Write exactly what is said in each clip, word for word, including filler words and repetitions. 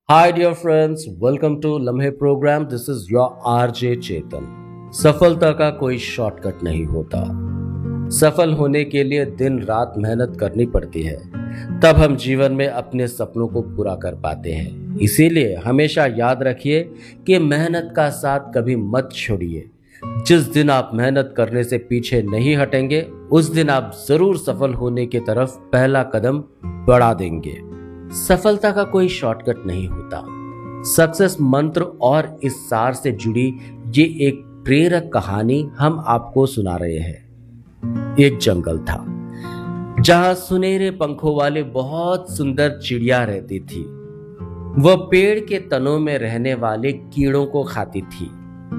Hi, dear friends. Welcome to लम्हे programme. This is your R J चेतन. सफलता का कोई शॉर्टकट नहीं होता. सफल होने के लिए दिन रात मेहनत करनी पड़ती है, तब हम जीवन में अपने सपनों को पूरा कर पाते हैं. इसीलिए हमेशा याद रखिए कि मेहनत का साथ कभी मत छोड़िए. जिस दिन आप मेहनत करने से पीछे नहीं हटेंगे, उस दिन आप जरूर सफल होने की तरफ पहला कदम बढ़ा देंगे. सफलता का कोई शॉर्टकट नहीं होता. सक्सेस मंत्र और इस सार से जुड़ी ये एक प्रेरक कहानी हम आपको सुना रहे हैं. एक जंगल था जहां सुनहरे पंखों वाले बहुत सुंदर चिड़िया रहती थी. वह पेड़ के तनों में रहने वाले कीड़ों को खाती थी.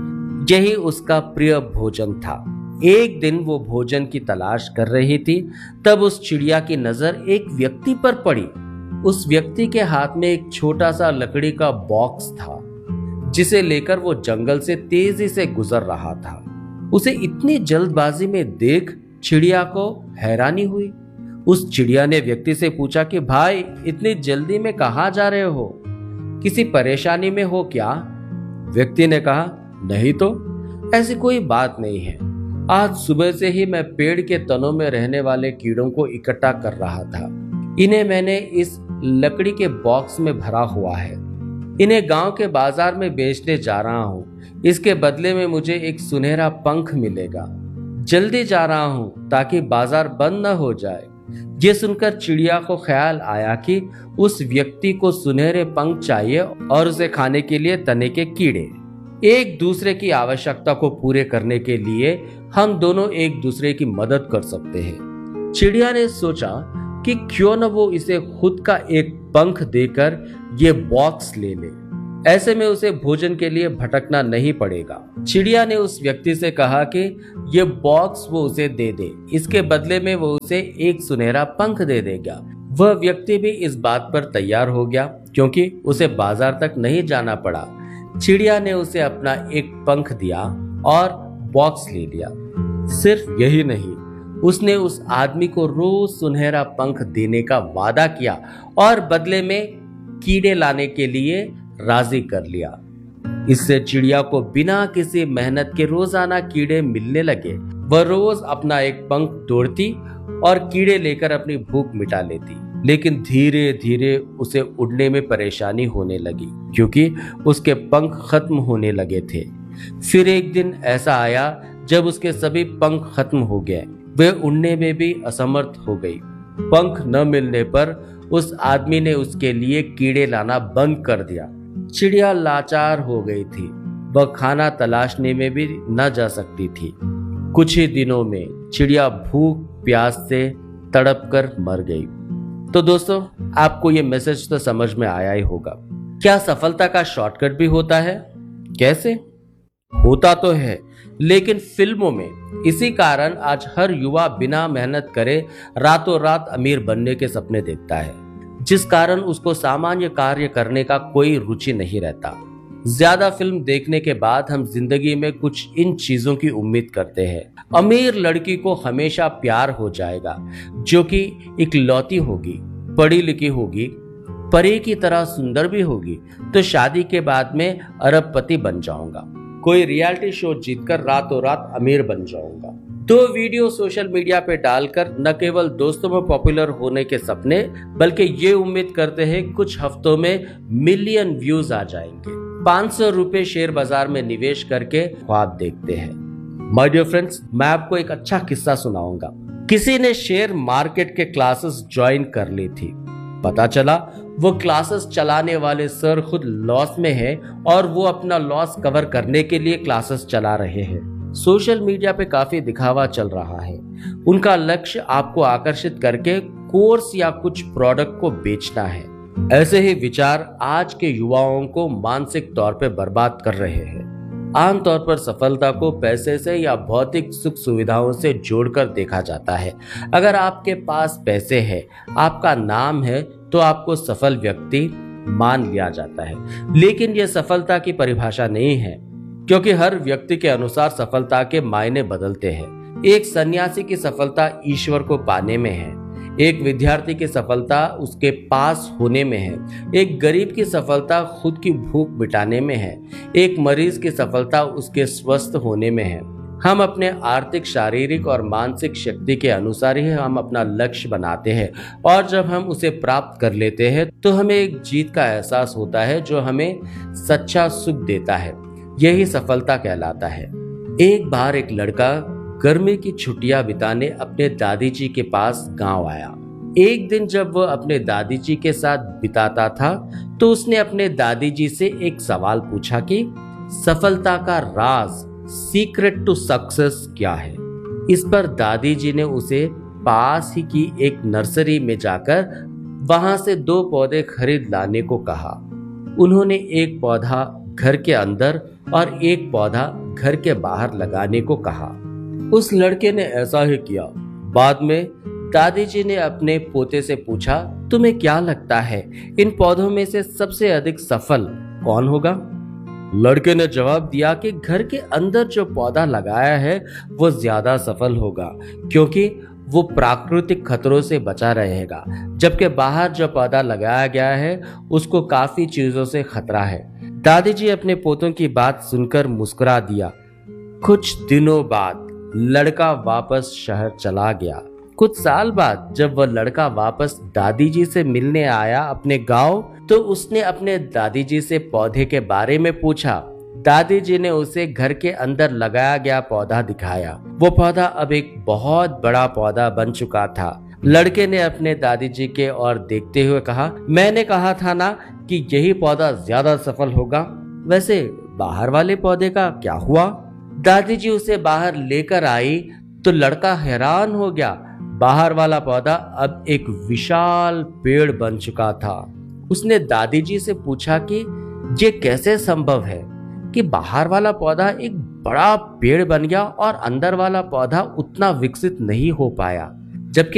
यही उसका प्रिय भोजन था. एक दिन वो भोजन की तलाश कर रही थी, तब उस चिड़िया की नजर एक व्यक्ति पर पड़ी. उस व्यक्ति के हाथ में एक छोटा सा लकड़ी का बॉक्स था, जिसे लेकर वो जंगल से तेजी से गुजर रहा था. उसे इतनी जल्दबाजी में देख चिड़िया को हैरानी हुई. उस चिड़िया ने व्यक्ति से पूछा कि भाई, इतनी जल्दी में कहाँ जा रहे हो? किसी परेशानी में हो क्या? व्यक्ति ने कहा, नहीं तो, ऐसी कोई बात नहीं है. आज सुबह से ही मैं पेड़ के तनों में रहने वाले कीड़ों को इकट्ठा कर रहा था. इन्हें मैंने इस लकड़ी के बॉक्स में भरा हुआ है. इन्हें गांव के बाजार में बेचने जा रहा हूँ. इसके बदले में मुझे एक सुनहरा पंख मिलेगा. जल्दी जा रहा हूँ ताकि बाजार बंद न हो जाए. ये सुनकर चिड़िया को ख्याल आया कि उस व्यक्ति को सुनहरे पंख चाहिए और उसे खाने के लिए तने के कीड़े. एक दूसरे की आवश्यकता को पूरे करने के लिए हम दोनों एक दूसरे की मदद कर सकते हैं. चिड़िया ने सोचा कि क्यों न वो इसे खुद का एक पंख देकर ये बॉक्स ले ले. ऐसे में उसे भोजन के लिए भटकना नहीं पड़ेगा. चिड़िया ने उस व्यक्ति से कहा कि ये बॉक्स वो उसे दे दे. इसके बदले में वो उसे एक सुनहरा पंख दे देगा. वह व्यक्ति भी इस बात पर तैयार हो गया, क्योंकि उसे बाजार तक नहीं जाना पड़ा. चिड़िया ने उसे अपना एक पंख दिया और बॉक्स ले लिया. सिर्फ यही नहीं, उसने उस आदमी को रोज सुनहरा पंख देने का वादा किया और बदले में कीड़े लाने के लिए राजी कर लिया. इससे चिड़िया को बिना किसी मेहनत के रोजाना कीड़े मिलने लगे. वह रोज अपना एक पंख तोड़ती और कीड़े लेकर अपनी भूख मिटा लेती. लेकिन धीरे धीरे उसे उड़ने में परेशानी होने लगी, क्योंकि उसके पंख खत्म होने लगे थे. फिर एक दिन ऐसा आया जब उसके सभी पंख खत्म हो गए. वह उड़ने में भी असमर्थ हो गई. पंख न मिलने पर उस आदमी ने उसके लिए कीड़े लाना बंद कर दिया. चिड़िया लाचार हो गई थी. वह खाना तलाशने में भी न जा सकती थी. कुछ ही दिनों में चिड़िया भूख प्यास से तड़प कर मर गई. तो दोस्तों, आपको ये मैसेज तो समझ में आया ही होगा. क्या सफलता का शॉर्टकट भी होता है? कैसे? होता तो है, लेकिन फिल्मों में. इसी कारण आज हर युवा बिना मेहनत करे रातों रात अमीर बनने के सपने देखता है, जिस कारण उसको सामान्य कार्य करने का कोई रुचि नहीं रहता. ज्यादा फिल्म देखने के बाद हम जिंदगी में कुछ इन चीजों की उम्मीद करते हैं. अमीर लड़की को हमेशा प्यार हो जाएगा, जो कि इकलौती होगी, पढ़ी लिखी होगी, परी की तरह सुंदर भी होगी, तो शादी के बाद में अरबपति बन जाऊंगा. कोई रियलिटी शो जीतकर रातों रात अमीर बन जाऊंगा. दो वीडियो सोशल मीडिया पे डालकर न केवल दोस्तों में पॉपुलर होने के सपने, बल्कि ये उम्मीद करते हैं कुछ हफ्तों में मिलियन व्यूज आ जाएंगे. पाँच सौ रुपए शेयर बाजार में निवेश करके ख्वाब देखते हैं. माय डियर फ्रेंड्स, मैं आपको एक अच्छा किस्सा सुनाऊंगा. किसी ने शेयर मार्केट के क्लासेस ज्वाइन कर ली थी. पता चला वो क्लासेस चलाने वाले सर खुद लॉस में हैं और वो अपना लॉस कवर करने के लिए क्लासेस चला रहे हैं. सोशल मीडिया पे काफी दिखावा चल रहा है. उनका लक्ष्य आपको आकर्षित करके कोर्स या कुछ प्रोडक्ट को बेचना है. ऐसे ही विचार आज के युवाओं को मानसिक तौर पे बर्बाद कर रहे हैं. आमतौर पर सफलता को पैसे से या भौतिक सुख सुविधाओं से जोड़कर देखा जाता है. अगर आपके पास पैसे हैं, आपका नाम है, तो आपको सफल व्यक्ति मान लिया जाता है. लेकिन यह सफलता की परिभाषा नहीं है, क्योंकि हर व्यक्ति के अनुसार सफलता के मायने बदलते हैं. एक सन्यासी की सफलता ईश्वर को पाने में है. एक विद्यार्थी की सफलता उसके पास होने में है, एक गरीब की सफलता खुद की भूख मिटाने में है, एक मरीज की सफलता उसके स्वस्थ होने में है। हम अपने आर्थिक, शारीरिक और मानसिक शक्ति के अनुसार ही हम अपना लक्ष्य बनाते हैं और जब हम उसे प्राप्त कर लेते हैं तो हमें एक जीत का एहसास होता है जो हमें सच्चा सुख देता है। यही सफलता कहलाता है। एक बार एक लड़का गर्मी की छुट्टियां बिताने अपने दादी जी के पास गांव आया। एक दिन जब वह अपने दादी जी के साथ बिताता था तो उसने अपने दादी जी से एक सवाल पूछा कि सफलता का राज, सीक्रेट टू सक्सेस क्या है। इस पर दादी जी ने उसे पास ही की एक नर्सरी में जाकर वहां से दो पौधे खरीद लाने को कहा। उन्होंने एक पौधा घर के अंदर और एक पौधा घर के बाहर लगाने को कहा। उस लड़के ने ऐसा ही किया। बाद में दादी जी ने अपने पोते से पूछा, तुम्हें क्या लगता है इन पौधों में से सबसे अधिक सफल कौन होगा? लड़के ने जवाब दिया कि घर के अंदर जो पौधा लगाया है वो ज्यादा सफल होगा क्योंकि वो प्राकृतिक खतरों से बचा रहेगा, जबकि बाहर जो पौधा लगाया गया है उसको काफी चीजों से खतरा है। दादी जी अपने पोतों की बात सुनकर मुस्कुरा दिया। कुछ दिनों बाद लड़का वापस शहर चला गया। कुछ साल बाद जब वह लड़का वापस दादी जी से मिलने आया अपने गांव, तो उसने अपने दादी जी से पौधे के बारे में पूछा। दादी जी ने उसे घर के अंदर लगाया गया पौधा दिखाया। वो पौधा अब एक बहुत बड़ा पौधा बन चुका था। लड़के ने अपने दादी जी के ओर देखते हुए कहा, मैंने कहा था ना कि यही पौधा ज्यादा सफल होगा। वैसे बाहर वाले पौधे का क्या हुआ? दादी जी उसे बाहर लेकर आई तो लड़का हैरान हो गया। बाहर वाला पौधा अब एक विशाल पेड़ बन चुका था। उसने दादी जी से पूछा कि ये कैसे संभव है कि बाहर वाला पौधा एक बड़ा पेड़ बन गया और अंदर वाला पौधा उतना विकसित नहीं हो पाया।